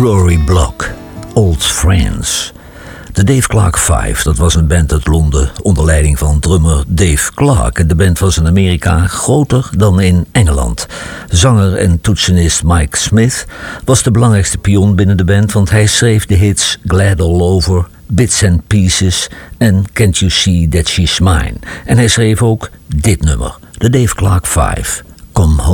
Rory Block, Old Friends. De Dave Clark 5, dat was een band uit Londen onder leiding van drummer Dave Clark. En de band was in Amerika groter dan in Engeland. Zanger en toetsenist Mike Smith was de belangrijkste pion binnen de band, want hij schreef de hits Glad All Over, Bits and Pieces en Can't You See That She's Mine. En hij schreef ook dit nummer, de Dave Clark 5, Come Home.